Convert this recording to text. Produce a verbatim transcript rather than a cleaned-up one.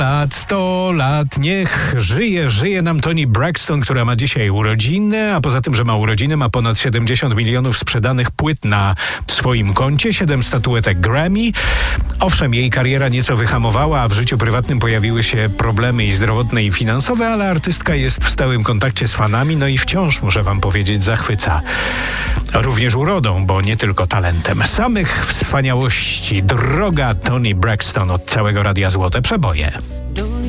lat, sto lat, niech żyje, żyje nam Toni Braxton, która ma dzisiaj urodziny, a poza tym, że ma urodziny, ma ponad siedemdziesiąt milionów sprzedanych płyt na swoim koncie, siedem statuetek Grammy. Owszem, jej kariera nieco wyhamowała, a w życiu prywatnym pojawiły się problemy i zdrowotne, i finansowe, ale artystka jest w stałym kontakcie z fanami, no i wciąż, muszę wam powiedzieć, zachwyca. Również urodą, bo nie tylko talentem. Samych wspaniałości. Droga Toni Braxton od całego Radia Złote Przeboje.